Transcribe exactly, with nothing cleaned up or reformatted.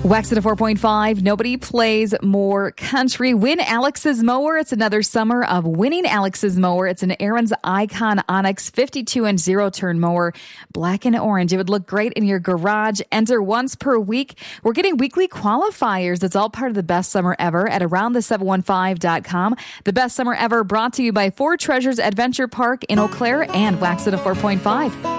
Wax it a four point five. Nobody plays more country. Win Alex's mower. It's another summer of winning Alex's mower. It's an Aaron's Icon Onyx fifty-two inch zero turn mower, black and orange. It would look great in your garage. Enter once per week. We're getting weekly qualifiers. It's all part of the best summer ever at around the seven one five dot com. The best summer ever brought to you by Four Treasures Adventure Park in Eau Claire and Wax it a four point five.